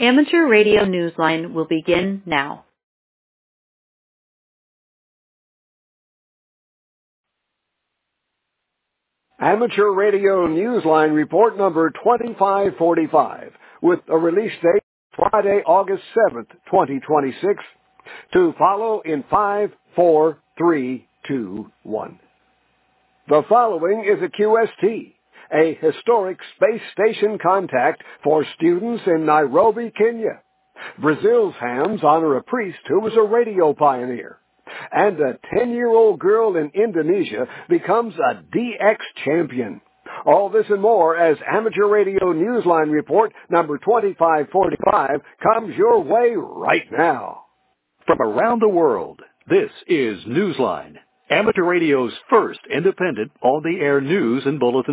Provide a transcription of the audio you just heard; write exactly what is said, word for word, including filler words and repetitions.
Amateur Radio Newsline will begin now. Amateur Radio Newsline report number twenty-five forty-five, with a release date Friday, August seventh, twenty twenty-six, to follow in five, four, three, two, one. The following is a Q S T, a historic space station contact for students in Nairobi, Kenya. Brazil's hams honor a priest who was a radio pioneer. And a ten-year-old girl in Indonesia becomes a D X champion. All this and more as Amateur Radio Newsline report number twenty-five forty-five comes your way right now. From around the world, this is Newsline, Amateur Radio's first independent on-the-air news and bulletin